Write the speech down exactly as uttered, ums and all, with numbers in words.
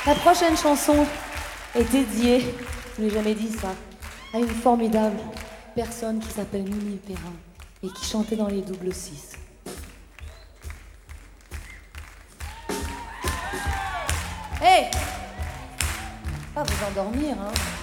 La prochaine chanson est dédiée, je ne l'ai jamais dit ça, à une formidable personne qui s'appelle Mimi Perrin et qui chantait dans les double six. Hey! Pas vous endormir, hein.